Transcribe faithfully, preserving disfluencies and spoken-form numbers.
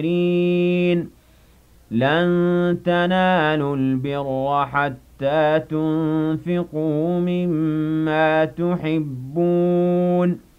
الْكَافِرِينَ لَن تَنَالُوا الْبِرَّ حَتَّىٰ تُنفِقُوا مِمَّا تُحِبُّونَ